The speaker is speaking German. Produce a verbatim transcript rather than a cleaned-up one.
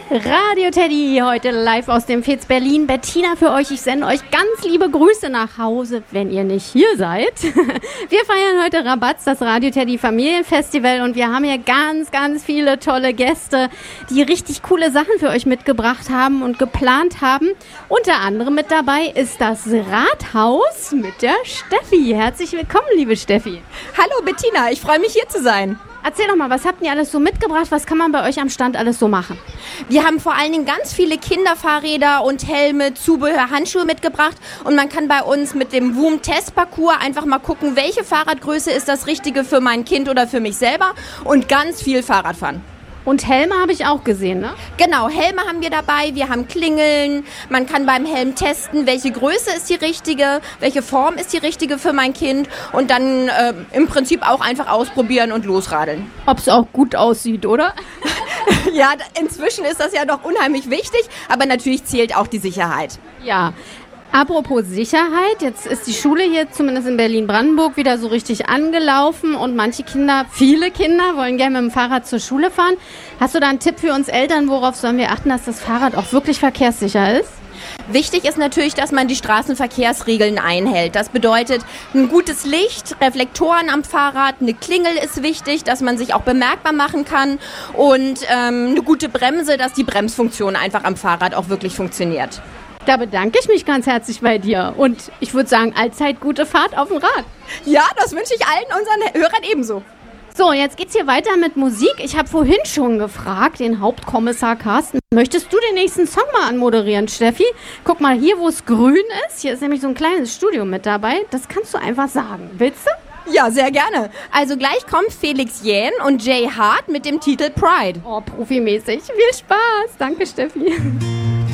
Radio Teddy, heute live aus dem Fez Berlin. Bettina für euch. Ich sende euch ganz liebe Grüße nach Hause, wenn ihr nicht hier seid. Wir feiern heute Rabatz, das Radio Teddy Familienfestival, und wir haben hier ganz, ganz viele tolle Gäste, die richtig coole Sachen für euch mitgebracht haben und geplant haben. Unter anderem mit dabei ist das Rathaus mit der Steffi. Herzlich willkommen, liebe Steffi. Hallo Bettina, ich freue mich hier zu sein. Erzähl doch mal, was habt ihr alles so mitgebracht? Was kann man bei euch am Stand alles so machen? Wir haben vor allen Dingen ganz viele Kinderfahrräder und Helme, Zubehör, Handschuhe mitgebracht. Und man kann bei uns mit dem Woom-Test-Parcours einfach mal gucken, welche Fahrradgröße ist das Richtige für mein Kind oder für mich selber, und ganz viel Fahrrad fahren. Und Helme habe ich auch gesehen, ne? Genau, Helme haben wir dabei, wir haben Klingeln, man kann beim Helm testen, welche Größe ist die richtige, welche Form ist die richtige für mein Kind, und dann äh, im Prinzip auch einfach ausprobieren und losradeln. Ob es auch gut aussieht, oder? Ja, inzwischen ist das ja doch unheimlich wichtig, aber natürlich zählt auch die Sicherheit. Ja. Apropos Sicherheit, jetzt ist die Schule hier zumindest in Berlin-Brandenburg wieder so richtig angelaufen, und manche Kinder, viele Kinder, wollen gerne mit dem Fahrrad zur Schule fahren. Hast du da einen Tipp für uns Eltern, worauf sollen wir achten, dass das Fahrrad auch wirklich verkehrssicher ist? Wichtig ist natürlich, dass man die Straßenverkehrsregeln einhält. Das bedeutet, ein gutes Licht, Reflektoren am Fahrrad, eine Klingel ist wichtig, dass man sich auch bemerkbar machen kann, und ähm, eine gute Bremse, dass die Bremsfunktion einfach am Fahrrad auch wirklich funktioniert. Da bedanke ich mich ganz herzlich bei dir, und ich würde sagen, allzeit gute Fahrt auf dem Rad. Ja, das wünsche ich allen unseren Hörern ebenso. So, jetzt geht's hier weiter mit Musik. Ich habe vorhin schon gefragt, den Hauptkommissar Carsten, möchtest du den nächsten Song mal anmoderieren, Steffi? Guck mal, hier, wo es grün ist, hier ist nämlich so ein kleines Studio mit dabei. Das kannst du einfach sagen. Willst du? Ja, sehr gerne. Also gleich kommt Felix Jähn und Jay Hart mit dem Titel Pride. Oh, profimäßig. Viel Spaß. Danke, Steffi.